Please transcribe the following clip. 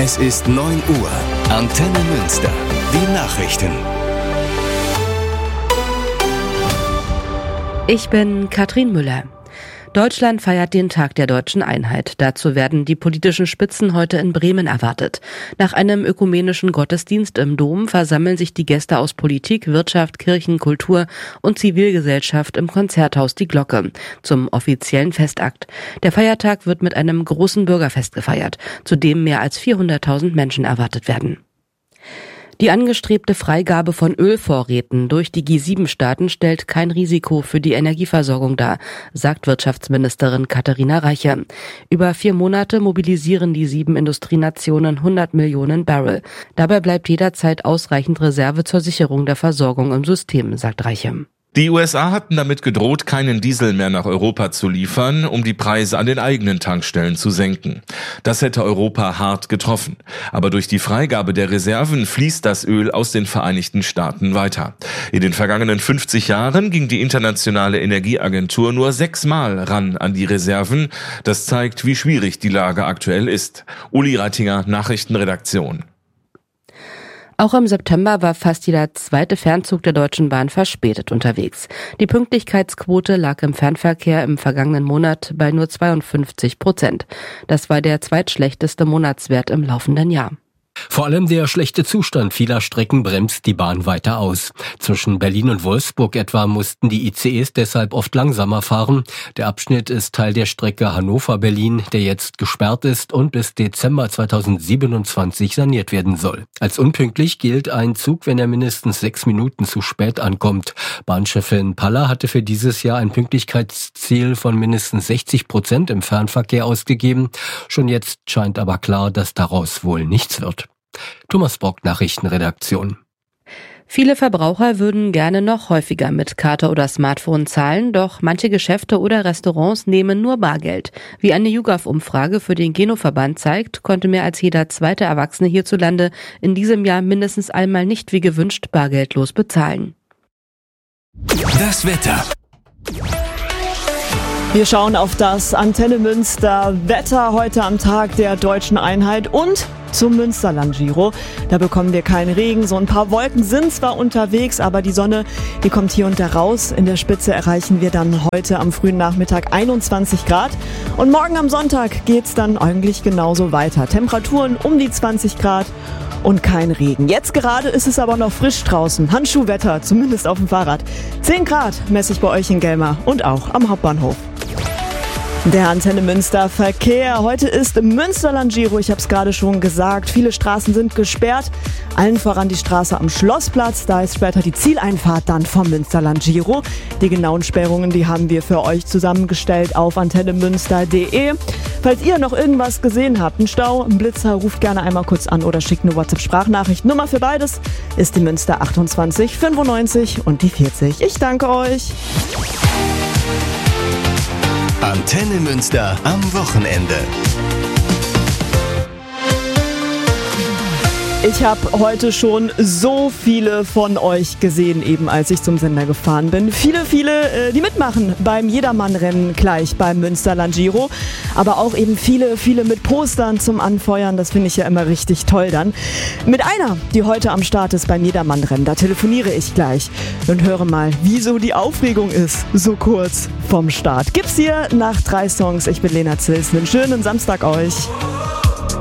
Es ist 9 Uhr. Antenne Münster. Die Nachrichten. Ich bin Katrin Müller. Deutschland feiert den Tag der deutschen Einheit. Dazu werden die politischen Spitzen heute in Bremen erwartet. Nach einem ökumenischen Gottesdienst im Dom versammeln sich die Gäste aus Politik, Wirtschaft, Kirchen, Kultur und Zivilgesellschaft im Konzerthaus Die Glocke zum offiziellen Festakt. Der Feiertag wird mit einem großen Bürgerfest gefeiert, zu dem mehr als 400.000 Menschen erwartet werden. Die angestrebte Freigabe von Ölvorräten durch die G7-Staaten stellt kein Risiko für die Energieversorgung dar, sagt Wirtschaftsministerin Katharina Reiche. Über 4 Monate mobilisieren die 7 Industrienationen 100 Millionen Barrel. Dabei bleibt jederzeit ausreichend Reserve zur Sicherung der Versorgung im System, sagt Reiche. Die USA hatten damit gedroht, keinen Diesel mehr nach Europa zu liefern, um die Preise an den eigenen Tankstellen zu senken. Das hätte Europa hart getroffen. Aber durch die Freigabe der Reserven fließt das Öl aus den Vereinigten Staaten weiter. In den vergangenen 50 Jahren ging die Internationale Energieagentur nur 6-mal ran an die Reserven. Das zeigt, wie schwierig die Lage aktuell ist. Uli Reitinger, Nachrichtenredaktion. Auch im September war fast jeder zweite Fernzug der Deutschen Bahn verspätet unterwegs. Die Pünktlichkeitsquote lag im Fernverkehr im vergangenen Monat bei nur 52%. Das war der zweitschlechteste Monatswert im laufenden Jahr. Vor allem der schlechte Zustand vieler Strecken bremst die Bahn weiter aus. Zwischen Berlin und Wolfsburg etwa mussten die ICEs deshalb oft langsamer fahren. Der Abschnitt ist Teil der Strecke Hannover-Berlin, der jetzt gesperrt ist und bis Dezember 2027 saniert werden soll. Als unpünktlich gilt ein Zug, wenn er mindestens 6 Minuten zu spät ankommt. Bahnchefin Paller hatte für dieses Jahr ein Pünktlichkeitsziel von mindestens 60% im Fernverkehr ausgegeben. Schon jetzt scheint aber klar, dass daraus wohl nichts wird. Thomas Brock, Nachrichtenredaktion. Viele Verbraucher würden gerne noch häufiger mit Karte oder Smartphone zahlen, doch manche Geschäfte oder Restaurants nehmen nur Bargeld. Wie eine YouGov-Umfrage für den Genoverband zeigt, konnte mehr als jeder zweite Erwachsene hierzulande in diesem Jahr mindestens einmal nicht wie gewünscht bargeldlos bezahlen. Das Wetter. Wir schauen auf das Antenne Münster Wetter heute am Tag der deutschen Einheit und zum Münsterland-Giro. Da bekommen wir keinen Regen, so ein paar Wolken sind zwar unterwegs, aber die Sonne, die kommt hier und da raus. In der Spitze erreichen wir dann heute am frühen Nachmittag 21 Grad und morgen am Sonntag geht's dann eigentlich genauso weiter. Temperaturen um die 20 Grad und kein Regen. Jetzt gerade ist es aber noch frisch draußen. Handschuhwetter, zumindest auf dem Fahrrad. 10 Grad messe ich bei euch in Gelmar und auch am Hauptbahnhof. Der Antenne Münster Verkehr. Heute ist Münsterland-Giro, ich habe es gerade schon gesagt. Viele Straßen sind gesperrt, allen voran die Straße am Schlossplatz. Da ist später die Zieleinfahrt dann vom Münsterland-Giro. Die genauen Sperrungen, die haben wir für euch zusammengestellt auf antennemünster.de. Falls ihr noch irgendwas gesehen habt, einen Stau, einen Blitzer, ruft gerne einmal kurz an oder schickt eine WhatsApp-Sprachnachricht. Nummer für beides ist die Münster 28 95 und die 40. Ich danke euch. Antenne Münster am Wochenende. Ich habe heute schon so viele von euch gesehen, eben als ich zum Sender gefahren bin. Viele, die mitmachen beim Jedermann-Rennen gleich beim Münsterland-Giro. Aber auch eben viele mit Postern zum Anfeuern. Das finde ich ja immer richtig toll dann. Mit einer, die heute am Start ist beim Jedermann-Rennen, da telefoniere ich gleich und höre mal, wieso die Aufregung ist, so kurz vom Start. Gibt's hier nach 3 Songs. Ich bin Lena Zils. Einen schönen Samstag euch.